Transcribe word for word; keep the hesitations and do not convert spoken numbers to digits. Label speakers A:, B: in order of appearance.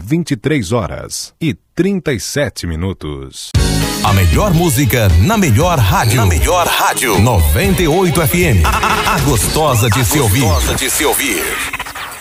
A: vinte e três horas e trinta e sete minutos.
B: A melhor música na melhor rádio. Na melhor rádio. noventa e oito F M. A, a, a gostosa de se ouvir. Gostosa de se ouvir.